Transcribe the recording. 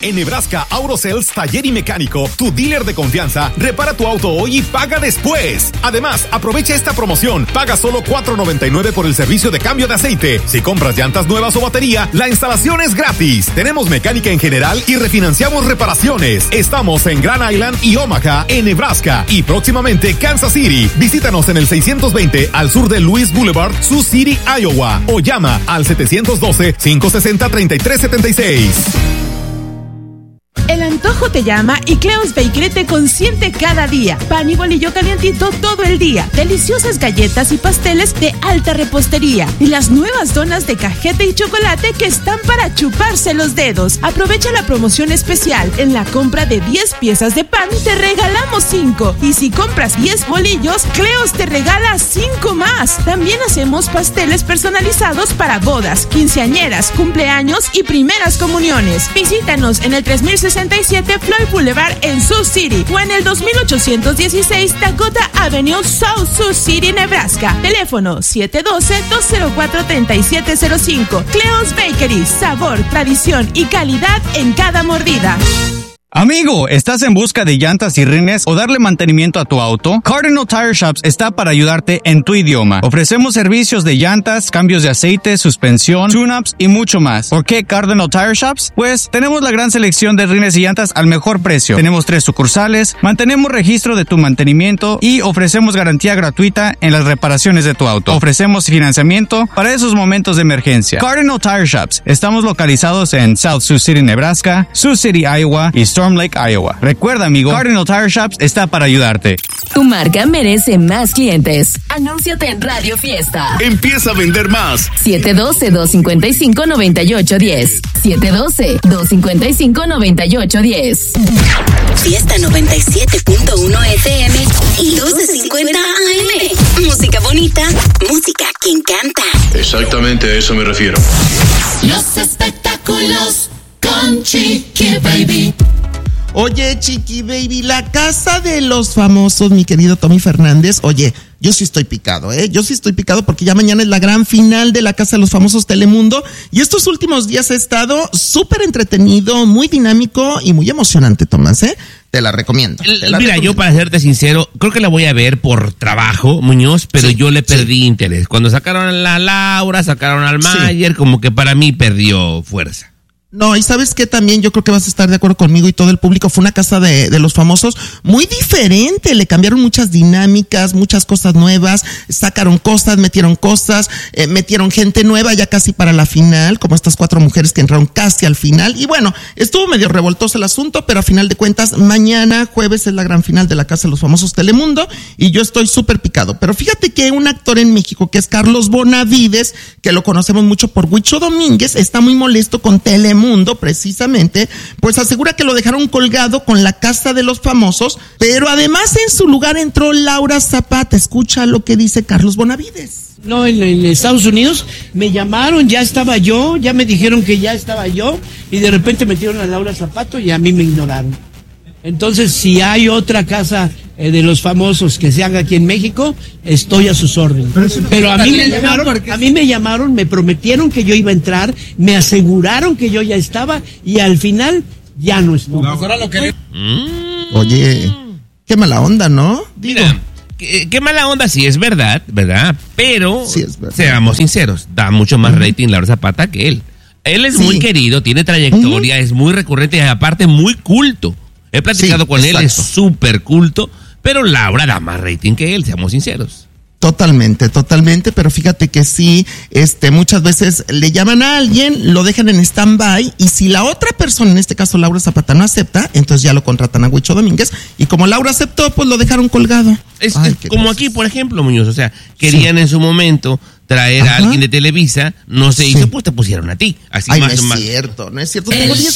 En Nebraska, AutoSales Taller y Mecánico, tu dealer de confianza, repara tu auto hoy y paga después. Además, aprovecha esta promoción. Paga solo $4.99 por el servicio de cambio de aceite. Si compras llantas nuevas o batería, la instalación es gratis. Tenemos mecánica en general y refinanciamos reparaciones. Estamos en Grand Island y Omaha, en Nebraska. Y próximamente Kansas City. Visítanos en el 620 al sur de Louis Boulevard, Sioux City, Iowa. O llama al 712-560-3376. El antojo te llama y Cleo's Bakery te consiente cada día. Pan y bolillo calientito todo el día. Deliciosas galletas y pasteles de alta repostería. Y las nuevas donas de cajeta y chocolate que están para chuparse los dedos. Aprovecha la promoción especial. En la compra de 10 piezas de pan te regalamos 5. Y si compras 10 bolillos, Cleo's te regala 5 más. También hacemos pasteles personalizados para bodas, quinceañeras, cumpleaños y primeras comuniones. Visítanos en el 3067 Floyd Boulevard en Sioux City o en el 2816 Dakota Avenue, South Sioux City, Nebraska. Teléfono 712-204-3705. Cleo's Bakery, sabor, tradición y calidad en cada mordida. Amigo, ¿estás en busca de llantas y rines o darle mantenimiento a tu auto? Cardinal Tire Shops está para ayudarte en tu idioma. Ofrecemos servicios de llantas, cambios de aceite, suspensión, tune-ups y mucho más. ¿Por qué Cardinal Tire Shops? Pues tenemos la gran selección de rines y llantas al mejor precio. Tenemos 3 sucursales, mantenemos registro de tu mantenimiento y ofrecemos garantía gratuita en las reparaciones de tu auto. Ofrecemos financiamiento para esos momentos de emergencia. Cardinal Tire Shops. Estamos localizados en South Sioux City, Nebraska, Sioux City, Iowa y Storm Lake, Iowa. Recuerda, amigo, Cardinal Tire Shops está para ayudarte. Tu marca merece más clientes. Anúnciate en Radio Fiesta. Empieza a vender más. 712-255-9810. 712-255-9810. Fiesta 97.1 FM y 1250 AM. Música bonita, música que encanta. Exactamente a eso me refiero. Los espectáculos con Chiqui Baby. Oye, Chiqui Baby, la casa de los famosos, mi querido Tommy Fernández. Oye, yo sí estoy picado, Yo sí estoy picado porque ya mañana es la gran final de la Casa de los Famosos Telemundo. Y estos últimos días ha estado súper entretenido, muy dinámico y muy emocionante, Tomás, Te la recomiendo. Mira, yo para serte sincero, creo que la voy a ver por trabajo, Muñoz, pero sí, yo le perdí interés. Cuando sacaron a la Laura, sacaron al Mayer, como que para mí perdió fuerza. No, y ¿sabes qué? También yo creo que vas a estar de acuerdo conmigo y todo el público. Fue una casa de los famosos muy diferente. Le cambiaron muchas dinámicas, muchas cosas nuevas. Sacaron cosas, metieron gente nueva ya casi para la final, como estas 4 mujeres que entraron casi al final. Y bueno, estuvo medio revoltoso el asunto, pero a final de cuentas, mañana, jueves, es la gran final de la Casa de los Famosos Telemundo. Y yo estoy súper picado. Pero fíjate que un actor en México, que es Carlos Bonavides, que lo conocemos mucho por Huicho Domínguez, está muy molesto con Telemundo, precisamente, pues asegura que lo dejaron colgado con la Casa de los Famosos, pero además en su lugar entró Laura Zapata. Escucha lo que dice Carlos Bonavides. No, en Estados Unidos me llamaron, ya me dijeron que ya estaba yo, y de repente metieron a Laura Zapata y a mí me ignoraron. Entonces, si hay otra casa de los famosos que se haga aquí en México, estoy a sus órdenes. Pero a mí me llamaron, me prometieron que yo iba a entrar, me aseguraron que yo ya estaba, y al final ya no estuve. Oye, qué mala onda, ¿no? Mira, qué mala onda, sí es verdad, pero sí es verdad. Seamos sinceros, da mucho más rating Laura Zapata que él. Él es muy querido, tiene trayectoria, es muy recurrente y aparte muy culto. He platicado con él, es súper culto, pero Laura da más rating que él, seamos sinceros. Totalmente, pero fíjate que sí, muchas veces le llaman a alguien, lo dejan en stand-by, y si la otra persona, en este caso Laura Zapata, no acepta, entonces ya lo contratan a Huicho Domínguez, y como Laura aceptó, pues lo dejaron colgado. Es como aquí, por ejemplo, Muñoz, o sea, querían en su momento traer a alguien de Televisa, no se hizo, pues te pusieron a ti. Así no es cierto.